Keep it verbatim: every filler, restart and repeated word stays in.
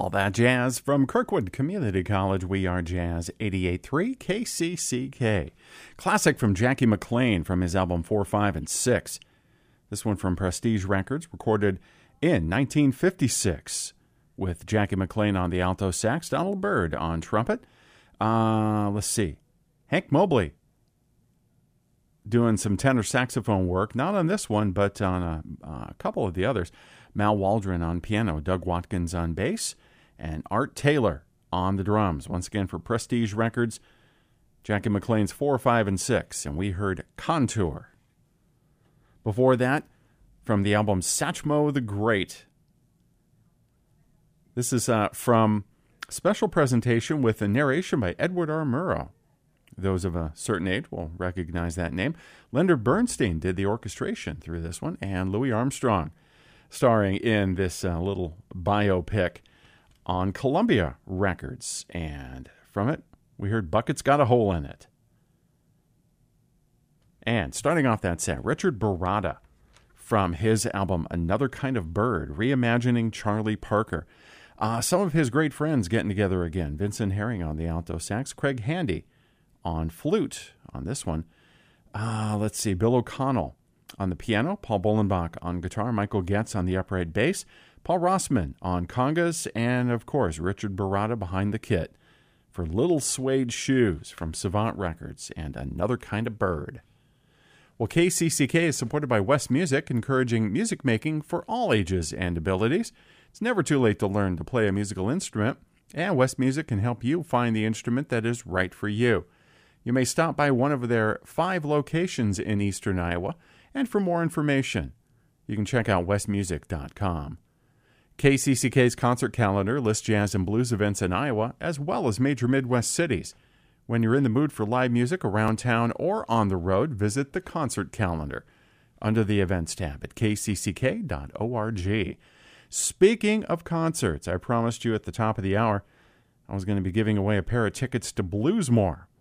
All that jazz from Kirkwood Community College. We are Jazz eighty-eight point three K C C K. Classic from Jackie McLean from his album four, five, and six. This one from Prestige Records, recorded in nineteen fifty-six with Jackie McLean on the alto sax, Donald Byrd on trumpet. Uh, let's see. Hank Mobley doing some tenor saxophone work, not on this one, but on a, a couple of the others. Mal Waldron on piano, Doug Watkins on bass, and Art Taylor on the drums. Once again for Prestige Records, Jackie McLean's four, five, and six, and we heard Contour. Before that, from the album Satchmo the Great. This is uh, from a special presentation with a narration by Edward R. Murrow. Those of a certain age will recognize that name. Leonard Bernstein did the orchestration through this one, and Louis Armstrong starring in this uh, little biopic on Columbia Records. And from it, we heard Bucket's Got a Hole in It. And starting off that set, Richard Baratta from his album Another Kind of Bird, reimagining Charlie Parker. Uh, some of his great friends getting together again. Vincent Herring on the alto sax, Craig Handy on flute on this one. Uh, let's see, Bill O'Connell on the piano, Paul Bolenbach on guitar, Michael Getz on the upright bass, Paul Rossman on congas, and, of course, Richard Baratta behind the kit for Little Suede Shoes from Savant Records and Another Kind of Bird. Well, K C C K is supported by West Music, encouraging music making for all ages and abilities. It's never too late to learn to play a musical instrument, and West Music can help you find the instrument that is right for you. You may stop by one of their five locations in eastern Iowa, and for more information, you can check out west music dot com. K C C K's concert calendar lists jazz and blues events in Iowa, as well as major Midwest cities. When you're in the mood for live music around town or on the road, visit the concert calendar under the events tab at k c c k dot org. Speaking of concerts, I promised you at the top of the hour I was going to be giving away a pair of tickets to Bluesmore